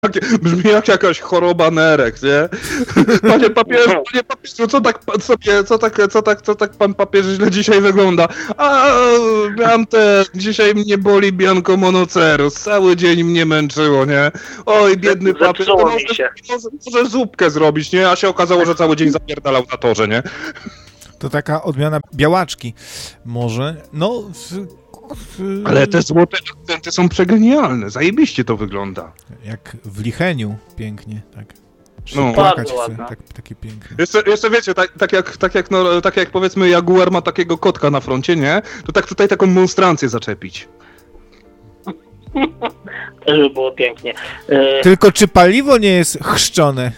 Brzmi jak jakaś choroba nerek, nie? Panie papieżu, co tak pan papież źle dzisiaj wygląda? Miałem dzisiaj mnie boli bianco monocerus, cały dzień mnie męczyło, nie? Oj, biedny papież, to może zupkę zrobić, nie? A się okazało, że cały dzień zapierdalał na torze, nie? To taka odmiana białaczki. Może, Ale te złote akcenty są przegenialne, zajebiście to wygląda. Jak w Licheniu, pięknie, tak. No, płakać chce, takie piękne. Jeszcze wiecie, tak jak powiedzmy Jaguar ma takiego kotka na froncie, nie? To tak tutaj taką monstrancję zaczepić. Też by było pięknie. Tylko czy paliwo nie jest chrzczone?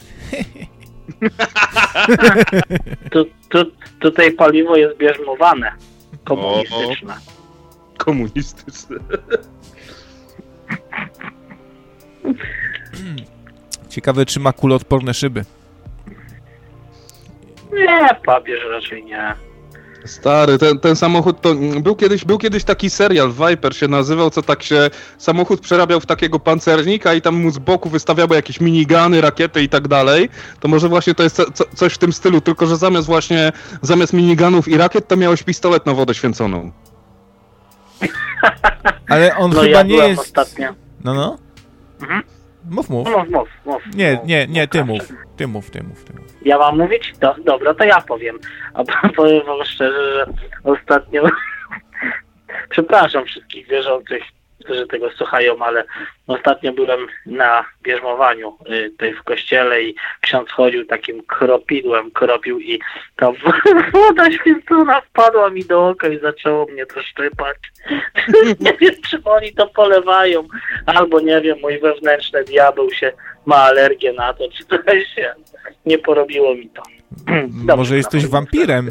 Tutaj paliwo jest bierzmowane. Komunistyczne. Komunistyczne. Ciekawe, czy ma kuloodporne szyby. Nie, papież raczej nie. Stary, ten samochód to... Był kiedyś taki serial, Viper się nazywał, co tak się samochód przerabiał w takiego pancernika i tam mu z boku wystawiały jakieś minigany, rakiety i tak dalej. To może właśnie to jest coś w tym stylu, tylko że zamiast miniganów i rakiet to miałeś pistolet na wodę święconą. Ale on chyba ja nie jest... Ostatnio. No. Mhm. Mów. Mów. Ty mów. Ja mam mówić? Dobra, to ja powiem. A powiem wam szczerze, że ostatnio... Przepraszam wszystkich wierzących, którzy tego słuchają, ale ostatnio byłem na bierzmowaniu tutaj w kościele i ksiądz chodził takim kropidłem, kropił i ta woda święcona wpadła mi do oka i zaczęło mnie to szczypać. Nie wiem, czy oni to polewają, albo nie wiem, mój wewnętrzny diabeł ma alergię na to, czy coś się nie porobiło mi to. Może jesteś wampirem?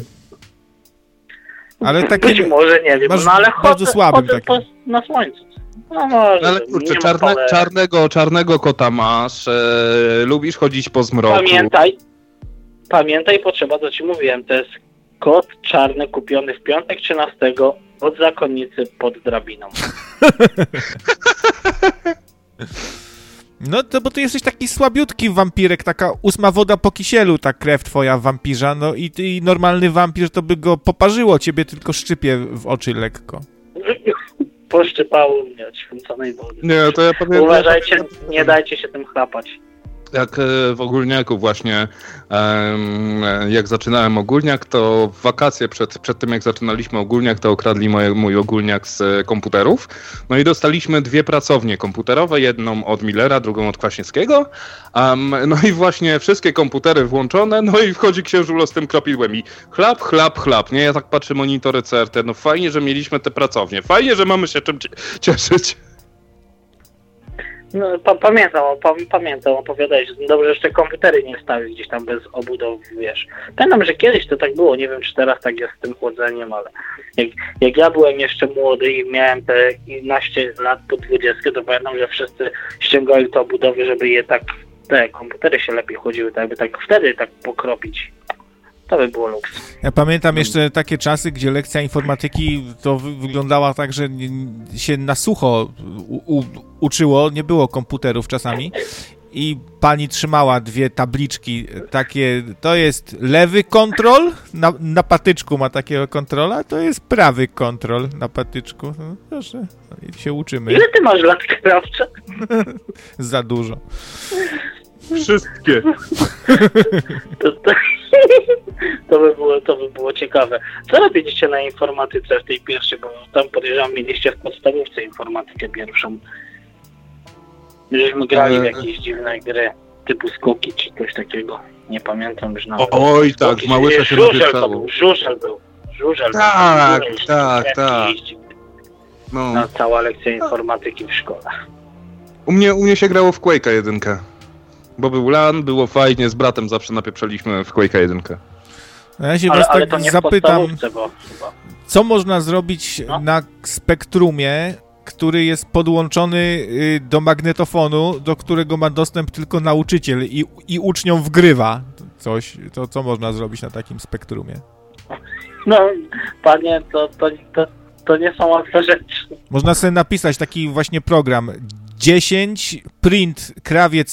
Ale takie... Być może, nie wiem, masz ale bardzo słabym takim. na słońcu. No może, ale kurczę, czarnego kota masz, lubisz chodzić po zmroku. Pamiętaj, potrzeba, co ci mówiłem, to jest kot czarny kupiony w piątek 13 od zakonnicy pod drabiną. No to bo ty jesteś taki słabiutki wampirek, taka 8 woda po kisielu, ta krew twoja wampirza, no i normalny wampir to by go poparzyło, ciebie tylko szczypie w oczy lekko. Poszczypało mnie od święconej wody. Nie, to ja pamiętam... Uważajcie, nie dajcie się tym chlapać. Jak w ogólniaku właśnie, jak zaczynałem ogólniak, to w wakacje przed tym jak zaczynaliśmy ogólniak, to okradli mój ogólniak z komputerów. No i dostaliśmy 2 pracownie komputerowe, jedną od Millera, drugą od Kwaśniewskiego. No i właśnie wszystkie komputery włączone, no i wchodzi księżulo z tym kropidłem i chlap, nie? Ja tak patrzę monitory CRT, no fajnie, że mieliśmy te pracownie, fajnie, że mamy się czym cieszyć. No, pamiętam, opowiadałeś. Dobrze, że jeszcze komputery nie stały gdzieś tam bez obudow, wiesz. Pamiętam, że kiedyś to tak było, nie wiem, czy teraz tak jest z tym chłodzeniem, ale jak ja byłem jeszcze młody i miałem te 11 lat po 20, to pamiętam, że wszyscy ściągali te obudowy, żeby je tak, te komputery się lepiej chłodziły, tak by tak wtedy tak pokropić. To by było luks. Ja pamiętam jeszcze takie czasy, gdzie lekcja informatyki to wyglądała tak, że się na sucho uczyło, nie było komputerów czasami i pani trzymała 2 tabliczki takie, to jest lewy kontrol, na patyczku ma takiego kontrola, to jest prawy kontrol na patyczku. No, proszę, się uczymy. Ile ty masz lat, krawcze? Za dużo. Wszystkie. To by było ciekawe. Co robiliście na informatyce w tej pierwszej, bo tam podejrzewam mieliście w podstawówce informatykę pierwszą. Żeśmy grali w jakieś dziwne gry typu skoki czy coś takiego. Nie pamiętam już nawet. Oj, tak, w Małysza się napisało. Żużel był. Tak. No. Na cała lekcja informatyki w szkole. U mnie się grało w Quake'a 1. Bo był LAN, było fajnie, z bratem zawsze napieprzeliśmy w Quake'a 1. Ja się was tak zapytam, chyba. Co można zrobić na Spektrumie, który jest podłączony do magnetofonu, do którego ma dostęp tylko nauczyciel i uczniom wgrywa coś, to co można zrobić na takim Spektrumie? No, panie, to nie są łatwe rzeczy. Można sobie napisać taki właśnie program. 10, print krawiec